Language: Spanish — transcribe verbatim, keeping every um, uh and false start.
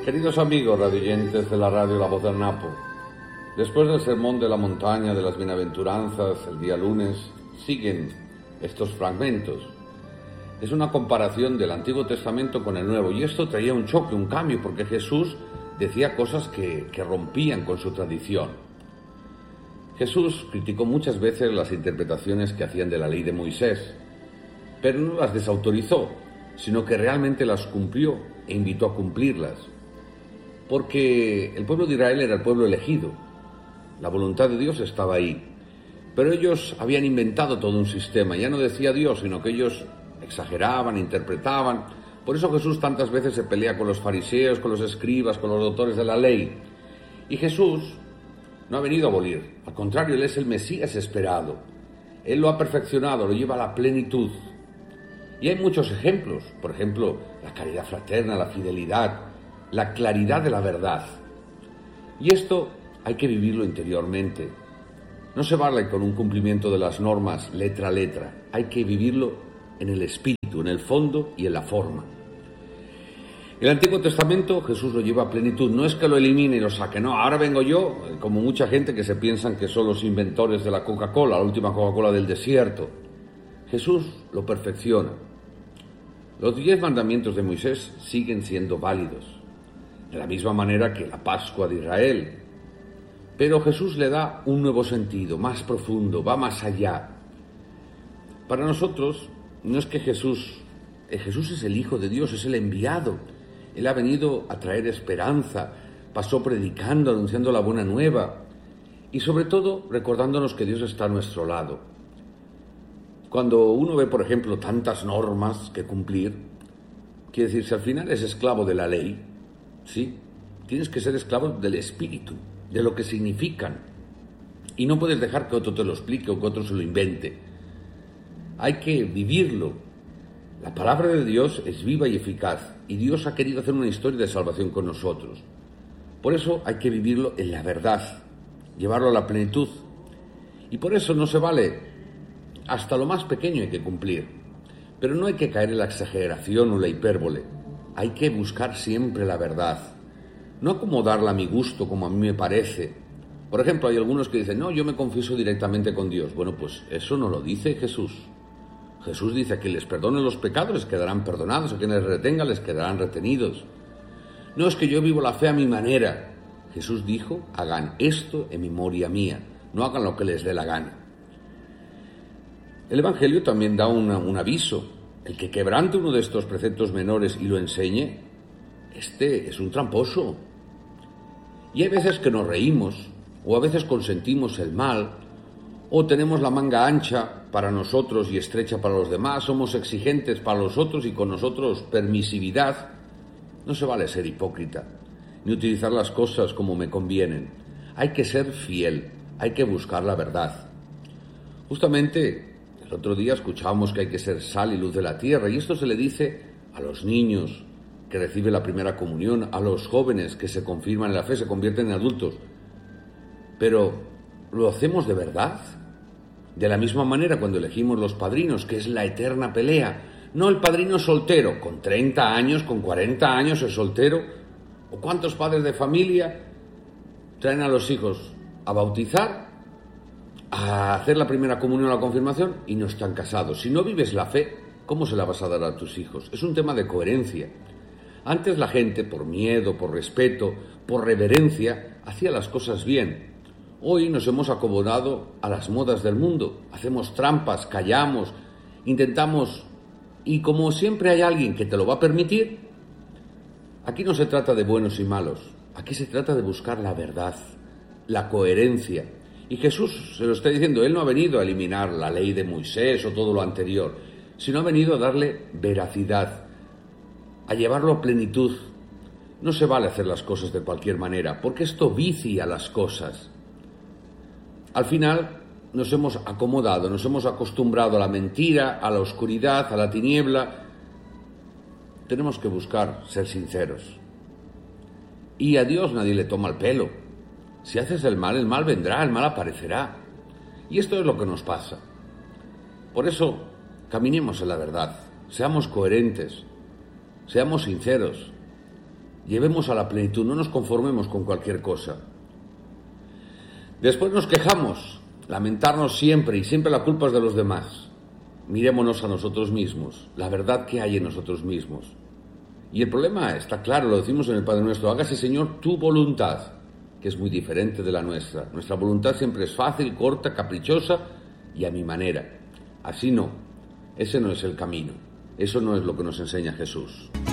Queridos amigos radioyentes de la radio La Voz del Napo, después del sermón de la montaña de las bienaventuranzas el día lunes, siguen estos fragmentos. Es una comparación del Antiguo Testamento con el Nuevo, y esto traía un choque, un cambio, porque Jesús decía cosas que, que rompían con su tradición. Jesús criticó muchas veces las interpretaciones que hacían de la ley de Moisés, pero no las desautorizó, sino que realmente las cumplió e invitó a cumplirlas. Porque el pueblo de Israel era el pueblo elegido, la voluntad de Dios estaba ahí, pero ellos habían inventado todo un sistema, ya no decía Dios, sino que ellos exageraban, interpretaban. Por eso Jesús tantas veces se pelea con los fariseos, con los escribas, con los doctores de la ley. Y Jesús no ha venido a abolir, al contrario, Él es el Mesías esperado. Él lo ha perfeccionado, lo lleva a la plenitud. Y hay muchos ejemplos, por ejemplo, la caridad fraterna, la fidelidad, la claridad de la verdad. Y esto hay que vivirlo interiormente. No se vale con un cumplimiento de las normas letra a letra, hay que vivirlo en el espíritu, en el fondo y en la forma. El Antiguo Testamento Jesús lo lleva a plenitud, no es que lo elimine y lo saque, no, ahora vengo yo, como mucha gente que se piensan que son los inventores de la Coca-Cola, la última Coca-Cola del desierto. Jesús lo perfecciona. Los diez mandamientos de Moisés siguen siendo válidos, de la misma manera que la Pascua de Israel. Pero Jesús le da un nuevo sentido, más profundo, va más allá. Para nosotros, no es que Jesús, eh, Jesús es el Hijo de Dios, es el enviado. Él ha venido a traer esperanza, pasó predicando, anunciando la buena nueva y sobre todo recordándonos que Dios está a nuestro lado. Cuando uno ve, por ejemplo, tantas normas que cumplir, quiere decir, si al final es esclavo de la ley, ¿sí? Tienes que ser esclavo del espíritu, de lo que significan. Y no puedes dejar que otro te lo explique o que otro se lo invente. Hay que vivirlo. La palabra de Dios es viva y eficaz, y Dios ha querido hacer una historia de salvación con nosotros. Por eso hay que vivirlo en la verdad, llevarlo a la plenitud. Y por eso no se vale, hasta lo más pequeño hay que cumplir. Pero no hay que caer en la exageración o la hipérbole. Hay que buscar siempre la verdad. No acomodarla a mi gusto, como a mí me parece. Por ejemplo, hay algunos que dicen, no, yo me confieso directamente con Dios. Bueno, pues eso no lo dice Jesús. Jesús dice que les perdone los pecados, les quedarán perdonados, a quienes les retenga, les quedarán retenidos. No es que yo vivo la fe a mi manera. Jesús dijo, hagan esto en memoria mía, no hagan lo que les dé la gana. El Evangelio también da una, un aviso. El que quebrante uno de estos preceptos menores y lo enseñe, este es un tramposo. Y hay veces que nos reímos, o a veces consentimos el mal, o tenemos la manga ancha para nosotros y estrecha para los demás, somos exigentes para los otros y con nosotros permisividad. No se vale ser hipócrita, ni utilizar las cosas como me convienen. Hay que ser fiel, hay que buscar la verdad. Justamente el otro día escuchábamos que hay que ser sal y luz de la tierra, y esto se le dice a los niños que reciben la primera comunión, a los jóvenes que se confirman en la fe, se convierten en adultos. Pero, ¿lo hacemos de verdad? De la misma manera cuando elegimos los padrinos, que es la eterna pelea. No el padrino soltero, con treinta años, con cuarenta años es soltero. ¿O cuántos padres de familia traen a los hijos a bautizar, a hacer la primera comunión o la confirmación y no están casados? Si no vives la fe, ¿cómo se la vas a dar a tus hijos? Es un tema de coherencia. Antes la gente, por miedo, por respeto, por reverencia, hacía las cosas bien. Hoy nos hemos acomodado a las modas del mundo, hacemos trampas, callamos, intentamos, y como siempre hay alguien que te lo va a permitir, aquí no se trata de buenos y malos, aquí se trata de buscar la verdad, la coherencia. Y Jesús se lo está diciendo, Él no ha venido a eliminar la ley de Moisés o todo lo anterior, sino ha venido a darle veracidad, a llevarlo a plenitud. No se vale hacer las cosas de cualquier manera, porque esto vicia las cosas. Al final nos hemos acomodado, nos hemos acostumbrado a la mentira, a la oscuridad, a la tiniebla. Tenemos que buscar ser sinceros. Y a Dios nadie le toma el pelo. Si haces el mal, el mal vendrá, el mal aparecerá. Y esto es lo que nos pasa. Por eso, caminemos en la verdad, seamos coherentes, seamos sinceros. Llevemos a la plenitud, no nos conformemos con cualquier cosa. Después nos quejamos, lamentarnos siempre, y siempre la culpa es de los demás. Mirémonos a nosotros mismos, la verdad que hay en nosotros mismos. Y el problema está claro, lo decimos en el Padre Nuestro: hágase, Señor, tu voluntad, que es muy diferente de la nuestra. Nuestra voluntad siempre es fácil, corta, caprichosa y a mi manera. Así no, ese no es el camino, eso no es lo que nos enseña Jesús.